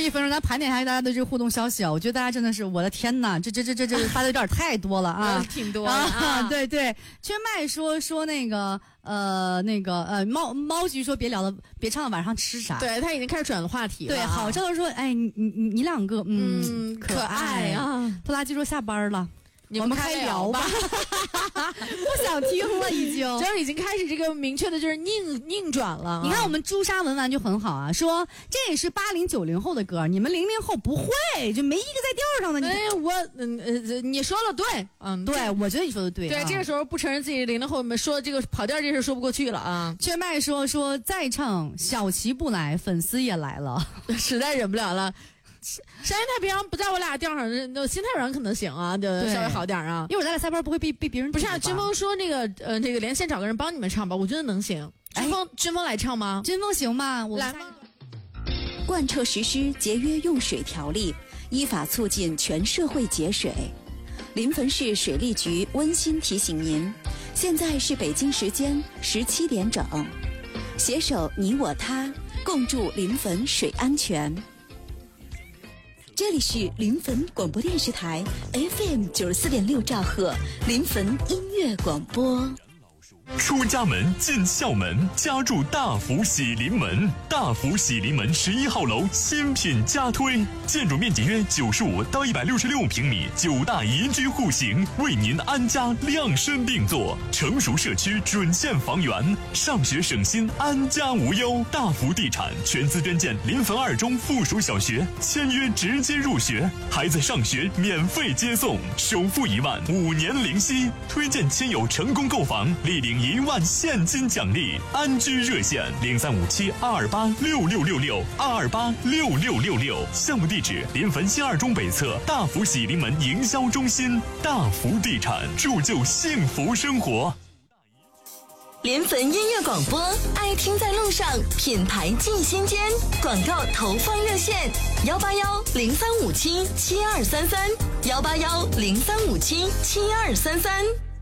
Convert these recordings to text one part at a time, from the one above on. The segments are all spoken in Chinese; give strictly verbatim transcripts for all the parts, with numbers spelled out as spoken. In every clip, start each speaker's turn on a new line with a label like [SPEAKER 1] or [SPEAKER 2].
[SPEAKER 1] 一分钟，咱盘点一下大家的这个互动消息啊！我觉得大家真的是，我的天哪，这这这这这发的有点太多了啊，
[SPEAKER 2] 挺多的啊！
[SPEAKER 1] 对对，圈麦说说那个呃那个呃猫猫局说别聊了，别唱了，晚上吃啥？
[SPEAKER 2] 对他已经开始转了话题了。
[SPEAKER 1] 对，好照说，哎，你你你两个嗯
[SPEAKER 2] 可爱啊！
[SPEAKER 1] 拖拉机说下班了。
[SPEAKER 2] 你们开聊吧，
[SPEAKER 1] 不想听了，已经，
[SPEAKER 2] 就是已经开始这个明确的，就是拧拧转了。
[SPEAKER 1] 你看我们朱砂文玩就很好啊，说这也是八零九零后的歌，你们零零后不会，就没一个在调上的。你
[SPEAKER 2] 哎，我嗯呃，你说了对，嗯，
[SPEAKER 1] 对，我觉得你说的对。
[SPEAKER 2] 对，
[SPEAKER 1] 啊、
[SPEAKER 2] 这个时候不承认自己零零后，我们说这个跑调这事说不过去了啊。
[SPEAKER 1] 圈麦说说再唱小齐不来，粉丝也来了，
[SPEAKER 2] 实在忍不了了。山太平洋不在我俩调上，那心太软可能行啊，就稍微好点啊。
[SPEAKER 1] 一会儿咱俩下班不会被被别人
[SPEAKER 2] 不是啊？军峰说那个呃那个连线找个人帮你们唱吧，我觉得能行。军峰、哎、军峰来唱吗？
[SPEAKER 1] 军峰行吗？我
[SPEAKER 2] 来吗？
[SPEAKER 3] 贯彻实施节约用水条例，依法促进全社会节水。临汾市水利局温馨提醒您，现在是北京时间十七点整，携手你我他，共筑临汾水安全。这里是临汾广播电视台 F M 九十四点六兆赫临汾音乐广播。
[SPEAKER 4] 出家门进校门，家住大福喜临门。大福喜临门十一号楼新品加推，建筑面积约九十五到一百六十六平米，九大宜居户型，为您安家量身定做。成熟社区准现房源，上学省心，安家无忧。大福地产全资捐建临汾二中附属小学，签约直接入学，孩子上学免费接送，首付一万，五年零息。推荐亲友成功购房，立领一万现金奖励。安居热线零三五七二二八六六六六二二八六六六六。项目地址临汾新二中北侧大福喜临门营销中心。大福地产，铸就幸福生活。
[SPEAKER 5] 临汾音乐广播，爱听在路上，品牌进心间。广告投放热线：幺八幺零三五七七二三三，幺八幺零三五七七二三三。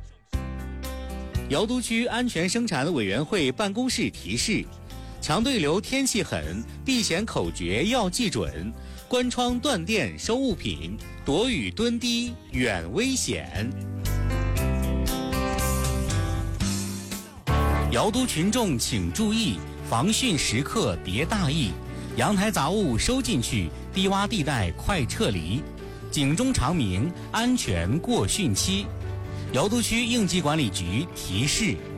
[SPEAKER 6] 瑶都区安全生产委员会办公室提示：强对流天气狠，避险口诀要记准，关窗断电收物品，躲雨蹲低远危险。瑶都群众请注意，防汛时刻别大意，阳台杂物收进去，低洼地带快撤离，警钟长鸣，安全过汛期。瑶都区应急管理局提示。